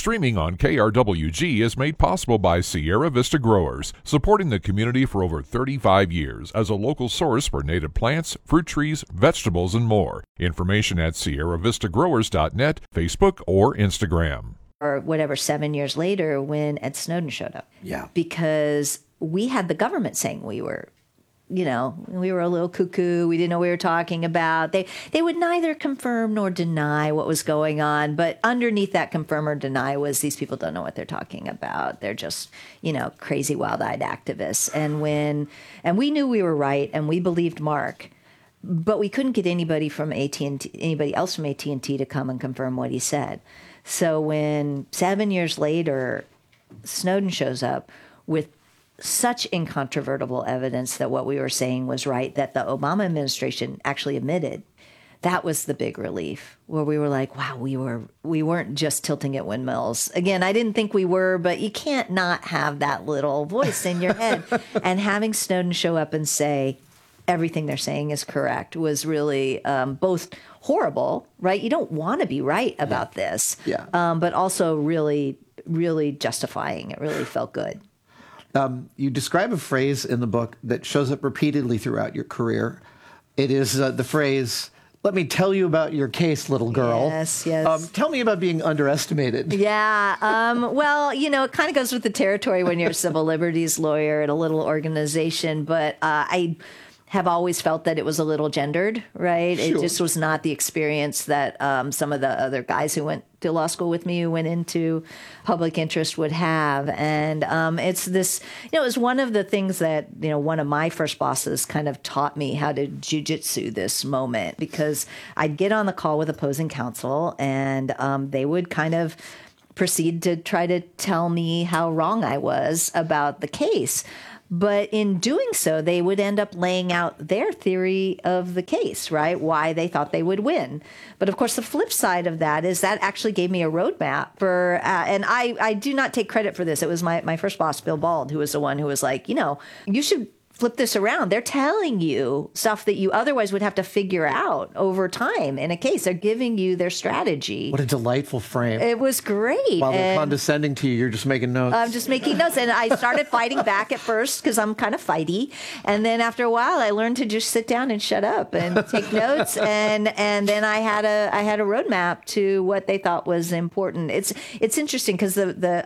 Streaming on KRWG is made possible by Sierra Vista Growers, supporting the community for over 35 years as a local source for native plants, fruit trees, vegetables, and more. Information at sierravistagrowers.net, Facebook, or Instagram. Or whatever, 7 years later when Ed Snowden showed up. Yeah. Because we had the government saying we were a little cuckoo. We didn't know what we were talking about. They would neither confirm nor deny what was going on. But underneath that confirm or deny was these people don't know what they're talking about. They're just, crazy wild-eyed activists. And we knew we were right and we believed Mark, but we couldn't get anybody else from AT&T to come and confirm what he said. So when 7 years later, Snowden shows up with such incontrovertible evidence that what we were saying was right, that the Obama administration actually admitted, that was the big relief, where we were like, wow, we weren't just tilting at windmills. Again, I didn't think we were, but you can't not have that little voice in your head. And having Snowden show up and say everything they're saying is correct was really both horrible, right? You don't want to be right about this, but also really, really justifying. It really felt good. You describe a phrase in the book that shows up repeatedly throughout your career. It is the phrase, "Let me tell you about your case, little girl." Yes. Tell me about being underestimated. Yeah. Well, it kind of goes with the territory when you're a civil liberties lawyer at a little organization. But I have always felt that it was a little gendered, right? Sure. It just was not the experience that some of the other guys who went to law school with me, who went into public interest, would have. And it's this, it was one of the things that, one of my first bosses kind of taught me how to jujitsu this moment, because I'd get on the call with opposing counsel and they would kind of proceed to try to tell me how wrong I was about the case. But in doing so, they would end up laying out their theory of the case, right? Why they thought they would win. But of course, the flip side of that is that actually gave me a roadmap for, and I do not take credit for this. It was my first boss, Bill Bald, who was the one who was like, you should flip this around. They're telling you stuff that you otherwise would have to figure out over time in a case. They're giving you their strategy. What a delightful frame. It was great. While they're condescending to you, you're just making notes. I'm just making notes. And I started fighting back at first because I'm kind of fighty. And then after a while, I learned to just sit down and shut up and take notes. And then I had a roadmap to what they thought was important. It's interesting because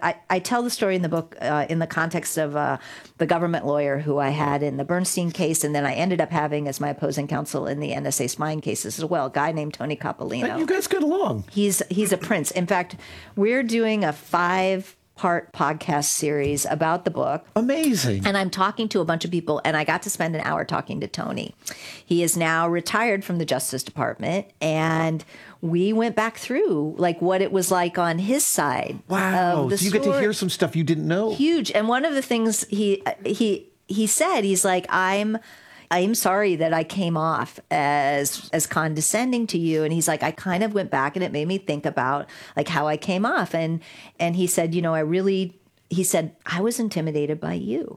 I tell the story in the book in the context of the government lawyer who I had in the Bernstein case, and then I ended up having as my opposing counsel in the NSA spying cases as well, a guy named Tony Coppolino. But you guys get along. He's a prince. In fact, we're doing a 5-part podcast series about the book. Amazing. And I'm talking to a bunch of people, and I got to spend an hour talking to Tony. He is now retired from the Justice Department, and we went back through what it was like on his side. Wow. Of the So you get to hear some stuff you didn't know. Huge. And one of the things he said, he's like, I'm sorry that I came off as condescending to you. And he's like, I kind of went back and it made me think about how I came off. And he said, he said, I was intimidated by you.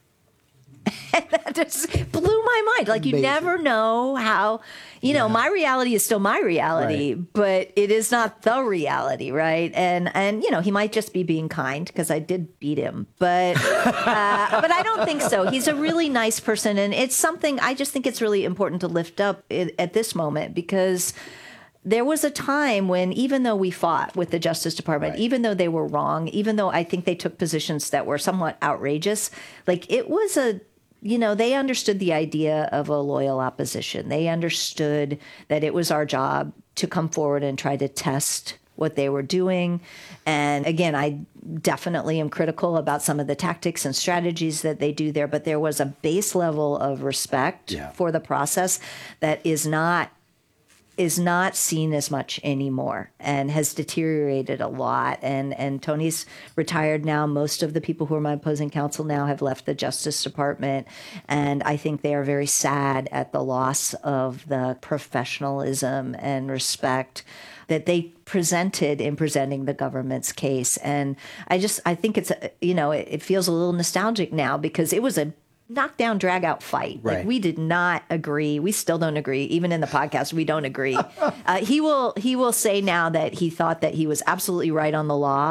And that just blew my mind. Amazing. You never know how, my reality is still my reality, right, but it is not the reality, right? And he might just be being kind because I did beat him, but I don't think so. He's a really nice person, and it's something I just think it's really important to lift up at this moment, because there was a time when, even though we fought with the Justice Department, right, even though they were wrong, even though I think they took positions that were somewhat outrageous, it was they understood the idea of a loyal opposition. They understood that it was our job to come forward and try to test what they were doing. And again, I definitely am critical about some of the tactics and strategies that they do there, but there was a base level of respect for the process that is not seen as much anymore and has deteriorated a lot. And Tony's retired now. Most of the people who are my opposing counsel now have left the Justice Department. And I think they are very sad at the loss of the professionalism and respect that they presented in presenting the government's case. And I think it's, it feels a little nostalgic now because it was a knockdown, drag out fight. Right. We did not agree. We still don't agree. Even in the podcast, we don't agree. He will say now that he thought that he was absolutely right on the law